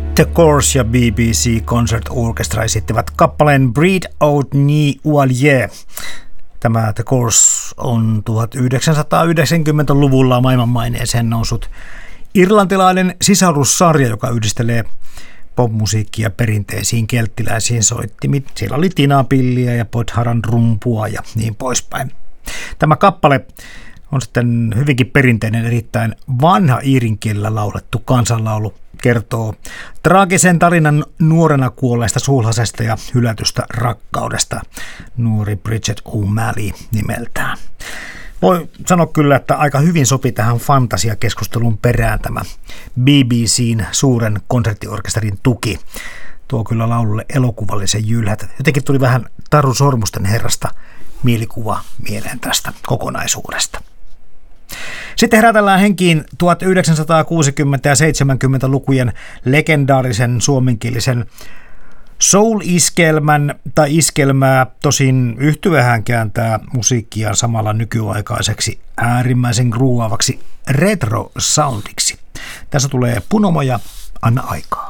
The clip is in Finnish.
The Course ja BBC Concert Orchestra esittivät kappaleen Breed Out Ni Oilier. Tämä The Course on 1990-luvulla maailmanmaineeseen noussut irlantilainen sisarussarja, joka yhdistelee popmusiikkia perinteisiin kelttiläisiin soittimiin. Siellä oli tinapilliä ja podharan rumpua ja niin poispäin. Tämä kappale on sitten hyvinkin perinteinen, erittäin vanha iirinkielellä laulettu kansanlaulu. Kertoo traagisen tarinan nuorena kuolleesta sulhasesta ja hylätystä rakkaudesta. Nuori Bridget O'Malley nimeltään. Voi sanoa kyllä, että aika hyvin sopi tähän fantasiakeskustelun perään tämä BBC:n suuren konserttiorkesterin tuki. Tuo kyllä laululle elokuvallisen jylhät. Jotenkin tuli vähän Taru Sormusten herrasta mielikuva mieleen tästä kokonaisuudesta. Sitten herätellään henkiin 1960- ja 70-lukujen legendaarisen suomenkielisen soul-iskelmän tai iskelmää, tosin yhtyehän kääntää musiikkia samalla nykyaikaiseksi äärimmäisen gruuavaksi retro-soundiksi. Tässä tulee Punomo ja Anna aikaa.